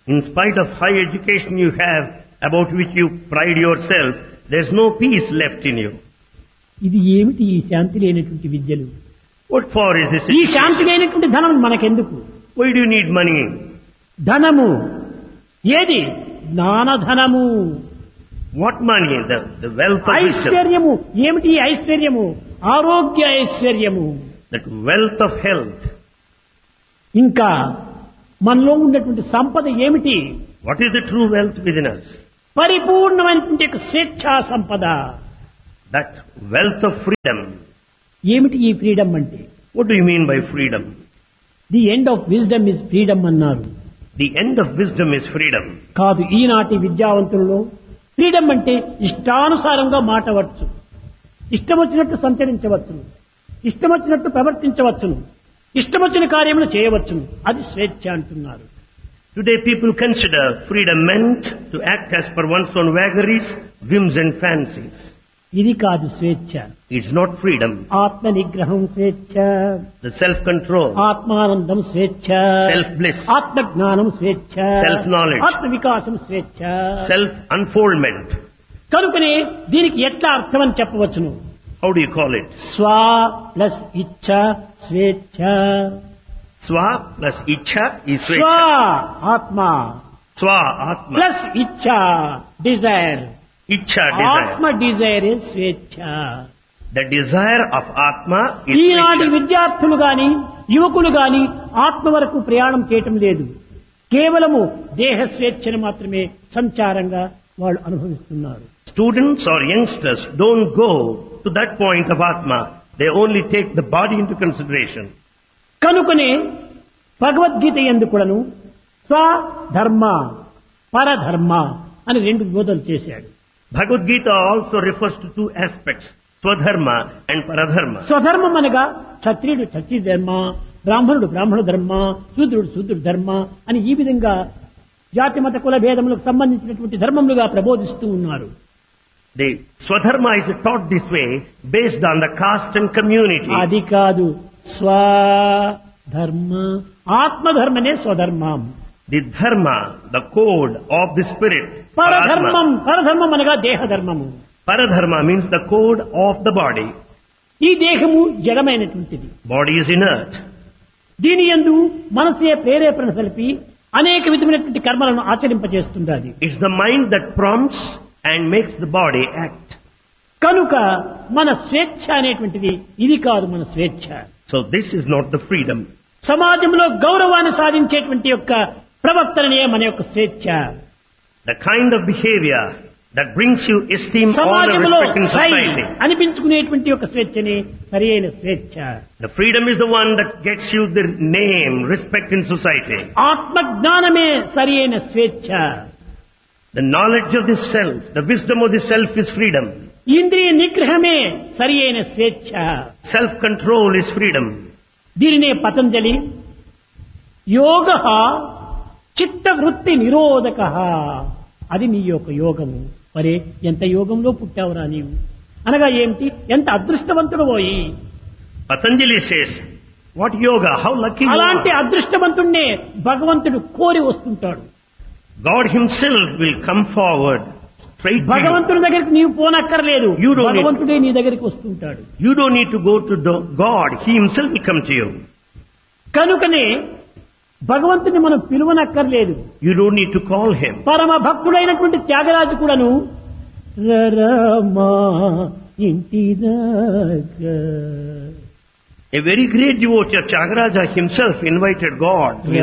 In spite of high education you have, about which you pride yourself, there's no peace left in you. ఇది ఏమిటి ఈ శాంతి లేనటువంటి విద్యలు? What for is this? ఈ శాంతి లేనటువంటి ధనం మనకెందుకు? Why do you need money? ధనము ఏది? జ్ఞానధనము. What money? The wealth of wisdom. ఐశ్వర్యము ఏమిటి? ఈ ఐశ్వర్యము ఆరోగ్య ఐశ్వర్యము. That wealth of health. ఇంకా మనలో ఉన్నటువంటి సంపద ఏమిటి? What is the true wealth within us? పరిపూర్ణమైనటువంటి స్వేచ్ఛా సంపద. That wealth of freedom. ఏమిటి ఈ ఫ్రీడమ్ అంటే? What do you mean by freedom? The end of wisdom is freedom అన్నారు. The end of wisdom is freedom. కాదు, ఈనాటి విద్యావంతులలో ఫ్రీడమ్ అంటే ఇష్టానుసారంగా మాటవచ్చు, ఇష్టం వచ్చినట్టు సంచరించవచ్చును, ఇష్టం వచ్చినట్టు ప్రవర్తించవచ్చును, ఇష్టం వచ్చిన కార్యములు చేయవచ్చును. అది స్వేచ్ఛ అంటున్నారు. Today people consider freedom meant to act as per one's own vagaries, whims and fancies. ఇది కాదు స్వేచ్ఛ. It's not freedom. ఆత్మ నిగ్రహం స్వేచ్ఛ, The self-control, ఆత్మానందం స్వేచ్ఛ, self-bliss, ఆత్మజ్ఞానం స్వేచ్ఛ, Self-knowledge, ఆత్మ వికాసం స్వేచ్ఛ. self-unfoldment. కనుకనే దీనికి ఎట్లా అర్థం అని చెప్పవచ్చును? How do you call it? స్వ ప్లస్ ఇచ్ఛ స్వేచ్ఛ. Swa plus Ichha is స్వ Swecha. ఆత్మ Swa Atma. Plus ఇచ్ఛ Dzire. Ichha ఆత్మ desire. డిజైర్ స్వేచ్ఛ. The desire of Atma is ఈనాటి Swecha. విద్యార్థులు గాని యువకులు గాని ఆత్మ వరకు ప్రయాణం చేయటం లేదు. కేవలము దేహ స్వేచ్ఛను మాత్రమే సంచారంగా వాళ్ళు అనుభవిస్తున్నారు. Students or youngsters don't go to that point of Atma. They only take the body into consideration. కనుకనే భగవద్గీత యందు కూడాను స్వధర్మ పరధర్మ అని రెండు బోధలు చేశాడు. Bhagavad Gita also refers to two aspects, Swadharma and Paradharma. స్వధర్మం అనగా క్షత్రియుడు క్షత్రియ ధర్మ, బ్రాహ్మణుడు బ్రాహ్మణ ధర్మ, శూద్రుడు శూద్రుడు ధర్మ అని ఈ విధంగా జాతి మత కుల భేదములకు సంబంధించినటువంటి ధర్మములుగా ప్రబోధిస్తూ ఉన్నారు. The Swadharma is taught this way based on the caste and community. అది కాదు, స్వధర్మ ఆత్మధర్మనే స్వధర్మం. The dharma, the code of the spirit. పరధర్మం పరధర్మం అనగా దేహధర్మము. Paradharma means the code of the body. ఈ దేహము జడమైనటువంటిది. Body is inert. దీని యందు మనసే ప్రేరేపణ సలిపి అనేక విధమైనటువంటి కర్మలను ఆచరింపజేస్తుండాలి. It's the mind that prompts and makes the body act. కనుక మన స్వేచ్ఛ అనేటువంటిది ఇది కాదు. మన స్వేచ్ఛ So this is not the freedom. సమాజంలో గౌరవాన్ని సాధించేటువంటి యొక్క ప్రవర్తననే మన యొక్క స్వేచ్ఛ. The kind of behavior that brings you esteem, honor, సమాజంలో respect in సై society. అనిపించుకునేటువంటి యొక్క స్వేచ్ఛని సరియైన స్వేచ్ఛ. The freedom is the one that gets you the name, respect in society. ఆత్మజ్ఞానమే సరియైన స్వేచ్ఛ. The knowledge of the self, the wisdom of the self is freedom. ఇంద్రియ నిగ్రహమే సరియైన స్వేచ్ఛ. Self-control is freedom. దీనినే పతంజలి యోగ చిత్తవృత్తి నిరోధక, అది నీ యొక్క యోగము. మరే ఎంత యోగంలో పుట్టావురా నీవు అనగా ఏమిటి? ఎంత అదృష్టవంతుడు పోయి. Patanjali says, what yoga, how lucky you అలాంటి are. అదృష్టవంతుణ్ణే భగవంతుడు కోరి వస్తుంటాడు. God himself will come forward straight to you. భగవంతుడి దగ్గరికి నీవు పోనక్కర్లేదు, You don't need- భగవంతుడే నీ దగ్గరికి వస్తుంటాడు. You don't need to go to God. He himself will come to you. కనుకనే భగవంతుని మనం పిలువనక్కర్లేదు. You don't need to call him. పరమ భక్తుడైనటువంటి త్యాగరాజు కూడాను రరమా ఇంటి దగ్గర A very great devotee, Tyagaraja himself invited God.